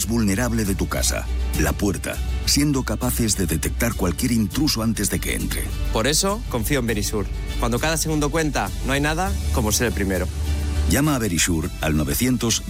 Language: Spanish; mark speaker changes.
Speaker 1: vulnerable de tu casa, la puerta, siendo capaces de detectar cualquier intruso antes de que entre.
Speaker 2: Por eso confío en Verisur. Cuando cada segundo cuenta, no hay nada como ser el primero.
Speaker 1: Llama a Verisur al 900